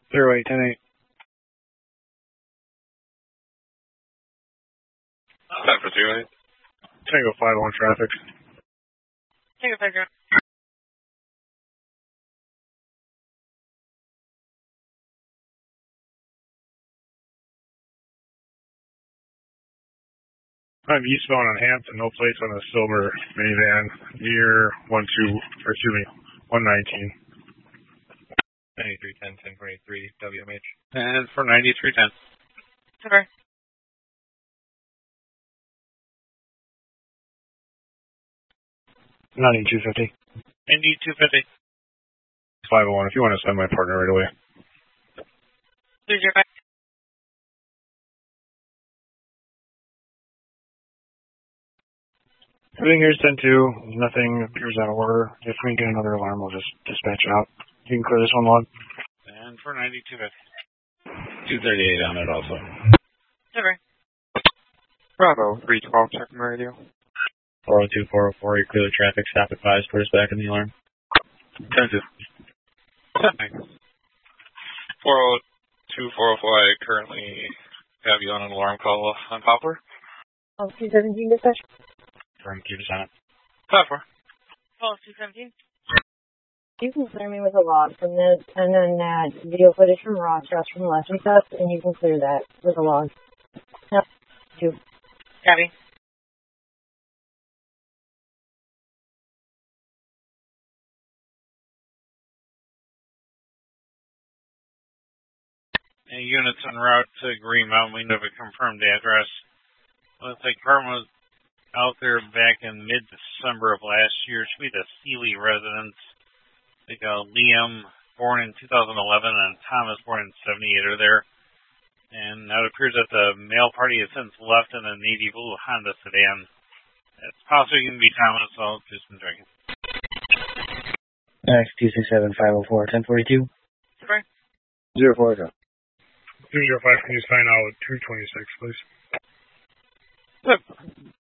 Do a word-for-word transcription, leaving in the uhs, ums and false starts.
zero eight ten eight. Set for zero eight. Tango five one traffic. Tango five zero. I'm eastbound on Hampton, no place on a silver minivan near one two, or excuse me, one nineteen. ninety-three ten, ten forty-three, W M H. And for ninety-three ten. Okay. ninety-two fifty. ninety-two fifty. five oh one, if you want to send my partner right away. two zero five. Everything here's ten two. Nothing appears out of order. If we get another alarm, we'll just dispatch out. You can clear this one log. And for ninety-two fifty. two thirty-eight on it also. Okay. Bravo, three twelve, check my radio. four oh two, four oh four, you clear the traffic, stop at five, put us back in the alarm. ten two. four oh two, four oh four, I currently have you on an alarm call on Poplar. Oh, two seventeen dispatch. Firm, keep us on it. five four. Call two seventeen. You can clear me with a log from this, and then that video footage from Ross, Ross from Leslie Test, and you can clear that with a log. Yep. Two. Copy. And units en route to Green Mountain, we have a confirmed address. Looks like Carmen was out there back in mid-December of last year. Should be the Sealy residence. I think uh, Liam, born in two thousand eleven, and Thomas, born in seventy-eight, are there. And now it appears that the male party has since left in a navy blue Honda sedan. It's possible it can be Thomas, so I'll do some drinking. X two six seven five oh four, ten forty-two. Okay. Zero four go. Two zero five, can you sign out two twenty-six, please? Good.